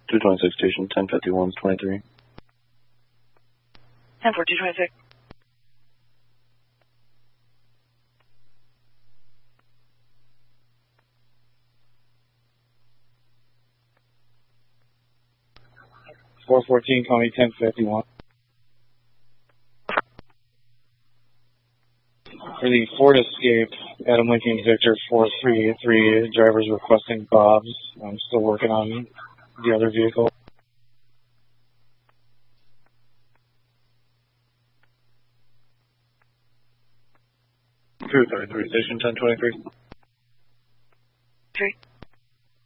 226 station, 1051, 23. 104226. .414, call me 1051. For the Ford Escape, Adam Lincoln Victor 4383, drivers requesting Bob's. I'm still working on the other vehicle. Two 33 station, 1023. 3.